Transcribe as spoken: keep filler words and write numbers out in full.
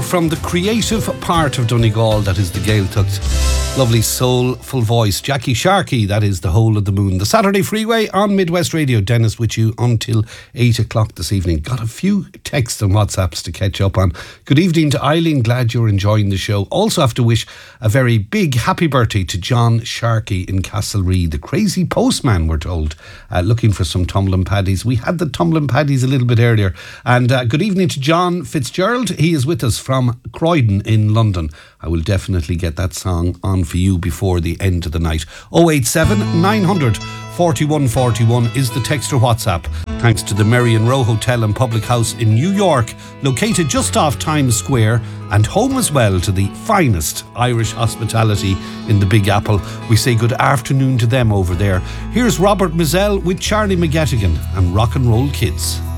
from the creative part of Donegal, that is the Gaeltacht. Lovely soulful voice, Jackie Sharkey, that is The Hole of the Moon. The Saturday Freeway on Midwest Radio. Dennis with you until eight o'clock this evening. Got a few texts and WhatsApps to catch up on. Good evening to Eileen, glad you're enjoying the show. Also have to wish a very big happy birthday to John Sharkey in Castlereagh, the crazy postman, we're told, uh, looking for some tumbling paddies. We had the tumbling paddies a little bit earlier. And uh, good evening to John Fitzgerald. He is with us from Croydon in London. I will definitely get that song on for you before the end of the night. oh eight seven, nine hundred, forty-one forty-one is the text or WhatsApp. Thanks to the Merrion Row Hotel and Public House in New York, located just off Times Square, and home as well to the finest Irish hospitality in the Big Apple. We say good afternoon to them over there. Here's Robert Mizell with Charlie McGettigan and Rock and Roll Kids.